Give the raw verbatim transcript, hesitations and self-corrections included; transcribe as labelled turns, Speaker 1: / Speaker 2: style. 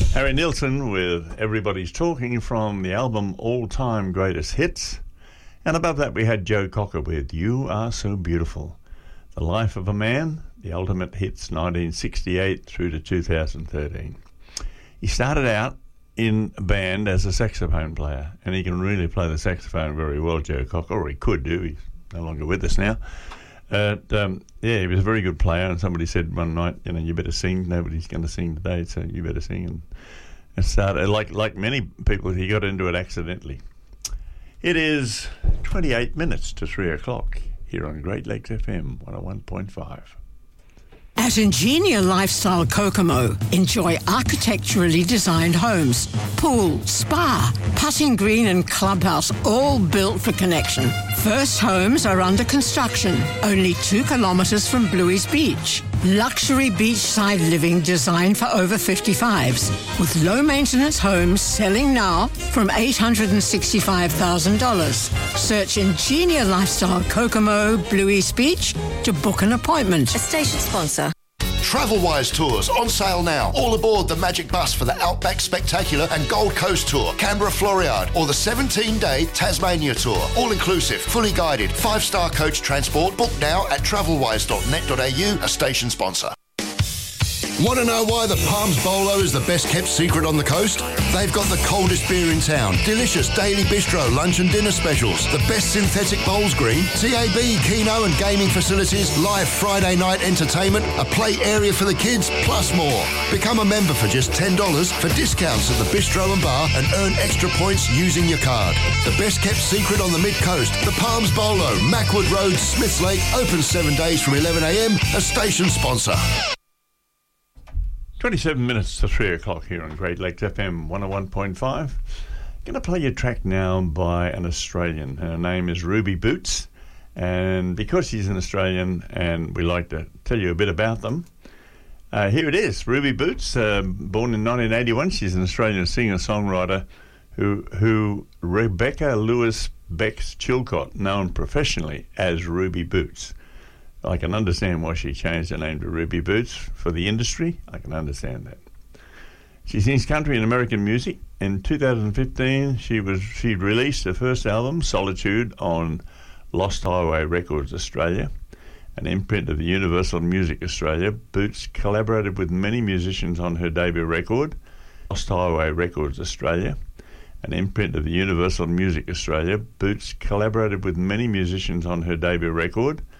Speaker 1: Harry Nilsson with Everybody's Talking from the album All Time Greatest Hits. And above that we had Joe Cocker with You Are So Beautiful. The Life of a Man, the Ultimate Hits nineteen sixty-eight through to two thousand thirteen. He started out in a band as a saxophone player, and he can really play the saxophone very well, Joe Cocker, or he could do. He's no longer with us now. Uh, um, yeah, he was a very good player, and somebody said one night, you know, you better sing. Nobody's going to sing today, so you better sing. And it started, like like many people, he got into it accidentally. It is twenty-eight minutes to three o'clock here on Great Lakes F M one oh one point five.
Speaker 2: At Ingenia Lifestyle Kokomo, enjoy architecturally designed homes, pool, spa, putting green and clubhouse, all built for connection. First homes are under construction, only two kilometres from Bluey's Beach. Luxury beachside living designed for over fifty-fives, with low-maintenance homes selling now from eight hundred sixty-five thousand dollars. Search Ingenia Lifestyle Kokomo, Bluey's Beach to book an appointment.
Speaker 3: A station sponsor.
Speaker 4: TravelWise Tours on sale now. All aboard the Magic Bus for the Outback Spectacular and Gold Coast Tour, Canberra Floriade, or the seventeen-day Tasmania Tour. All inclusive, fully guided, five-star coach transport. Book now at travelwise dot net dot a u, a station sponsor. Want to know why the Palms Bolo is the best kept secret on the coast? They've got the coldest beer in town, delicious daily bistro lunch and dinner specials, the best synthetic bowls green, T A B, Keno and gaming facilities, live Friday night entertainment, a play area for the kids, plus more. Become a member for just ten dollars for discounts at the bistro and bar and earn extra points using your card. The best kept secret on the mid-coast, the Palms Bolo, Mackwood Road, Smiths Lake, open seven days from eleven a m, a station sponsor.
Speaker 1: twenty-seven minutes to three o'clock here on Great Lakes F M one oh one point five. Going to play you a track now by an Australian. Her name is Ruby Boots, and because she's an Australian and we like to tell you a bit about them, uh, here it is. Ruby Boots, uh, born in nineteen eighty-one. She's an Australian singer-songwriter who, who Rebecca Lewis Beck's Chilcott, known professionally as Ruby Boots. I can understand why she changed her name to Ruby Boots for the industry. I can understand that. She sings country and American music. In two thousand fifteen, she was she released her first album, Solitude, on Lost Highway Records Australia, an imprint of the Universal Music Australia. Boots collaborated with many musicians on her debut record, Lost Highway Records Australia, an imprint of the Universal Music Australia. Boots collaborated with many musicians on her debut record,